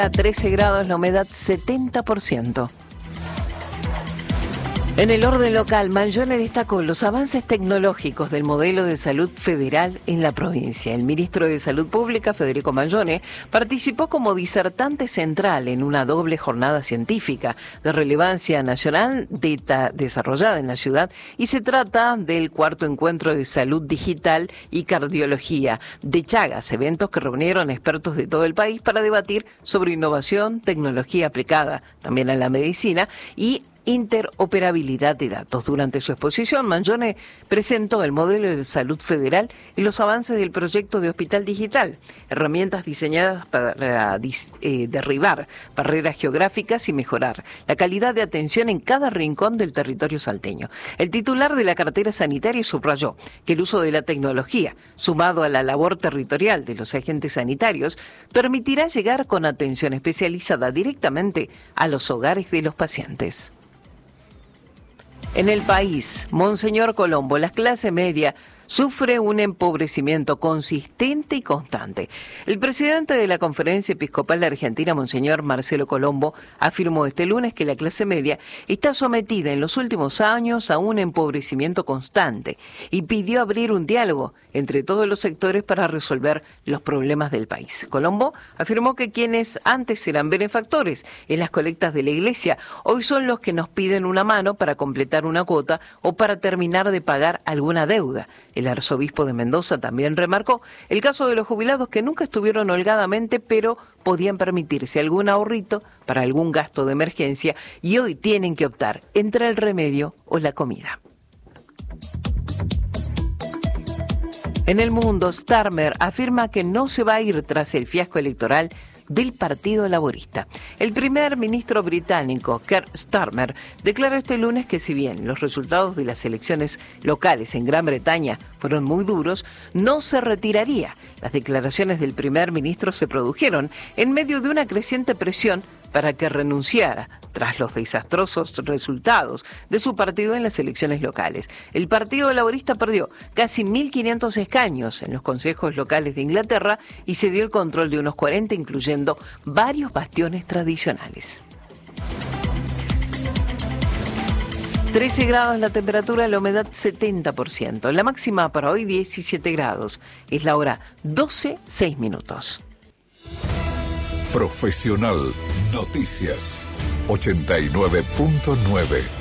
A 13 grados, la humedad 70%. En el orden local, Mangione destacó los avances tecnológicos del modelo de salud federal en la provincia. El ministro de Salud Pública, Federico Mangione, participó como disertante central en una doble jornada científica de relevancia nacional desarrollada en la ciudad, y se trata del cuarto encuentro de salud digital y cardiología de Chagas, eventos que reunieron expertos de todo el país para debatir sobre innovación, tecnología aplicada también a la medicina y interoperabilidad de datos. Durante su exposición, Mangione presentó el modelo de salud federal y los avances del proyecto de hospital digital, herramientas diseñadas para derribar barreras geográficas y mejorar la calidad de atención en cada rincón del territorio salteño. El titular de la cartera sanitaria subrayó que el uso de la tecnología, sumado a la labor territorial de los agentes sanitarios, permitirá llegar con atención especializada directamente a los hogares de los pacientes. En el país, Monseñor Colombo, la clase media sufre un empobrecimiento consistente y constante. El presidente de la Conferencia Episcopal de Argentina, Monseñor Marcelo Colombo, afirmó este lunes que la clase media está sometida en los últimos años a un empobrecimiento constante y pidió abrir un diálogo entre todos los sectores para resolver los problemas del país. Colombo afirmó que quienes antes eran benefactores en las colectas de la Iglesia, hoy son los que nos piden una mano para completar una cuota o para terminar de pagar alguna deuda. El arzobispo de Mendoza también remarcó el caso de los jubilados que nunca estuvieron holgadamente, pero podían permitirse algún ahorrito para algún gasto de emergencia y hoy tienen que optar entre el remedio o la comida. En el mundo, Starmer afirma que no se va a ir tras el fiasco electoral del Partido Laborista. El primer ministro británico, Keir Starmer, declaró este lunes que si bien los resultados de las elecciones locales en Gran Bretaña fueron muy duros, no se retiraría. Las declaraciones del primer ministro se produjeron en medio de una creciente presión para que renunciara tras los desastrosos resultados de su partido en las elecciones locales. El Partido Laborista perdió casi 1.500 escaños en los consejos locales de Inglaterra y se dio el control de unos 40, incluyendo varios bastiones tradicionales. 13 grados la temperatura, la humedad 70%. La máxima para hoy 17 grados. Es la hora 12:06. Profesional Noticias 89.9.